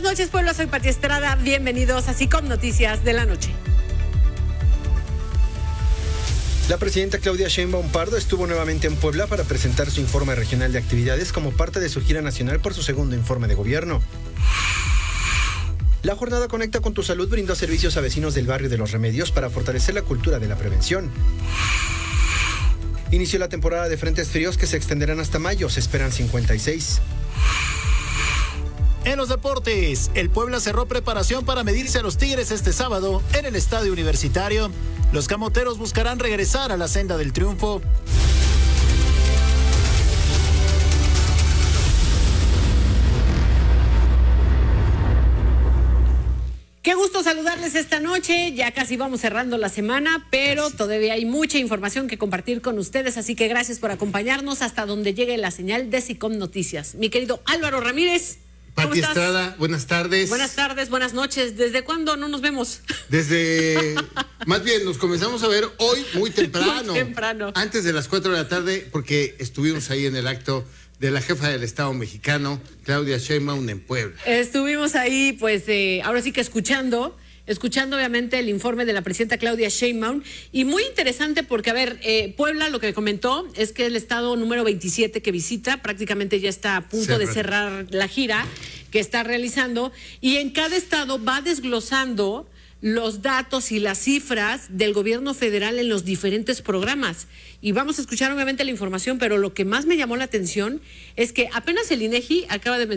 buenas noches, pueblo. Soy Pati Estrada. Bienvenidos a SICOM Noticias de la Noche. La presidenta Claudia Sheinbaum Pardo estuvo nuevamente en Puebla para presentar su informe regional de actividades como parte de su gira nacional por su segundo informe de gobierno. La jornada Conecta con tu Salud brindó servicios a vecinos del barrio de Los Remedios para fortalecer la cultura de la prevención. Inició la temporada de frentes fríos que se extenderán hasta mayo, se esperan 56. En los deportes, el Puebla cerró preparación para medirse a los Tigres este sábado en el Estadio Universitario. Los camoteros buscarán regresar a la senda del triunfo. Qué gusto saludarles esta noche, ya casi vamos cerrando la semana, pero todavía hay mucha información que compartir con ustedes, así que gracias por acompañarnos hasta donde llegue la señal de SICOM Noticias. Mi querido Álvaro Ramírez. Pati Estrada, buenas tardes. Buenas tardes, buenas noches. ¿Desde cuándo no nos vemos? Más bien, nos comenzamos a ver hoy muy temprano. Muy temprano. Antes de las 4 de la tarde, porque estuvimos ahí en el acto de la jefa del Estado mexicano, Claudia Sheinbaum, en Puebla. Estuvimos ahí, pues, ahora sí que escuchando obviamente el informe de la presidenta Claudia Sheinbaum, y muy interesante porque, a ver, Puebla lo que comentó es que el estado número 27 que visita, prácticamente ya está a punto de cerrar la gira que está realizando, y en cada estado va desglosando los datos y las cifras del gobierno federal en los diferentes programas. Y vamos a escuchar obviamente la información, pero lo que más me llamó la atención es que apenas el INEGI acaba de